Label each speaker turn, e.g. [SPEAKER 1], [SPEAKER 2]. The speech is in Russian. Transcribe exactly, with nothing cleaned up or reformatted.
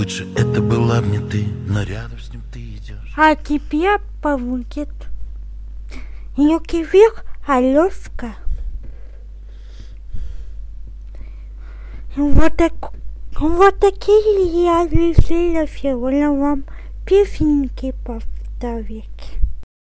[SPEAKER 1] Лучше это была мне ты, но рядом с ним ты идешь.
[SPEAKER 2] А теперь будет руки вверх, Алёшка. Вот, так, вот такие я решила сегодня вам песенки повторить.